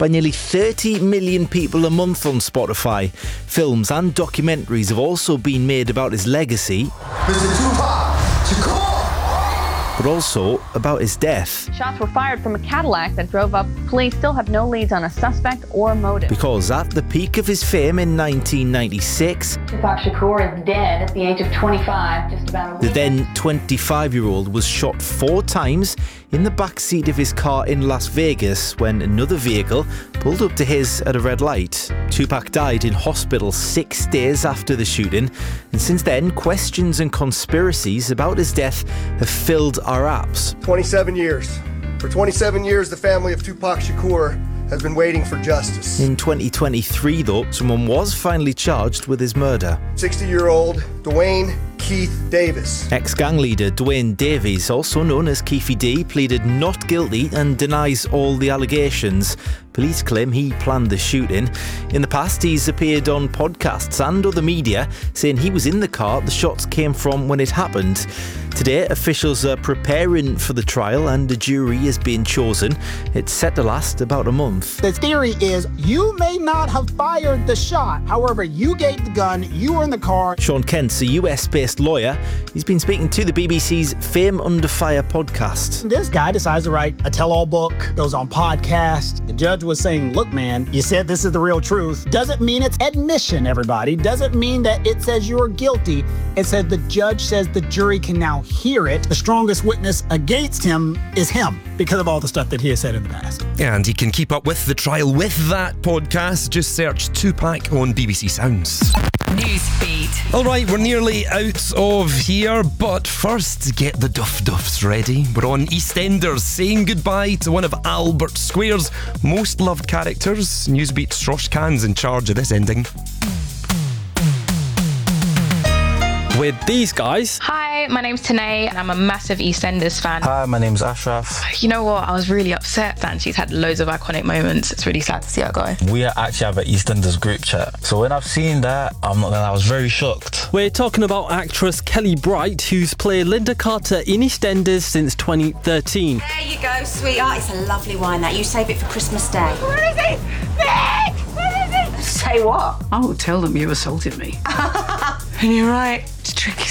by nearly 30 million people a month on Spotify. Films and documentaries have also been made about his legacy, Mr. Tupac Shakur, but also about his death. Shots were fired from a Cadillac that drove up. Police still have no leads on a suspect or motive. Because at the peak of his fame in 1996, Tupac Shakur is dead at the age of 25, just about a the week. then 25-year-old was shot 4 times in the backseat of his car in Las Vegas when another vehicle pulled up to his at a red light. Tupac died in hospital 6 days after the shooting, and since then, questions and conspiracies about his death have filled our apps. 27 years. For 27 years, the family of Tupac Shakur has been waiting for justice. In 2023, though, someone was finally charged with his murder. 60-year-old Dwayne Keith Davis. Ex-gang leader Dwayne Davies, also known as Keefy D, pleaded not guilty and denies all the allegations. Police claim he planned the shooting. In the past, he's appeared on podcasts and other media saying he was in the car the shots came from when it happened. Today, officials are preparing for the trial and a jury is being chosen. It's set to last about a month. The theory is you may not have fired the shot. However, you gave the gun, you were in the car. Sean Kent's a US-based lawyer. He's been speaking to the BBC's Fame Under Fire podcast. This guy decides to write a tell-all book, goes on podcast. The judge was saying, look, man, you said this is the real truth. Doesn't mean it's admission, everybody. Doesn't mean that it says you're guilty. It says the judge says the jury can now hear it. The strongest witness against him is him because of all the stuff that he has said in the past. And you can keep up with the trial with that podcast. Just search Tupac on BBC Sounds. Newsbeat. All right, we're nearly out of here, but first, get the duff-duffs ready. We're on EastEnders, saying goodbye to one of Albert Square's most loved characters. Newsbeat's Rosh Khan's in charge of this ending. With these guys. Hi, my name's Tanae and I'm a massive EastEnders fan. Hi, my name's Ashraf. You know what? I was really upset and she's had loads of iconic moments. It's really sad to see her go. We actually have an EastEnders group chat. So when I've seen that, I was very shocked. We're talking about actress Kelly Bright, who's played Linda Carter in EastEnders since 2013. There you go, sweetheart. It's a lovely wine that. You save it for Christmas Day. Where is he? Nick! Where is he? Say what? I will tell them you assaulted me. And you're right. To trick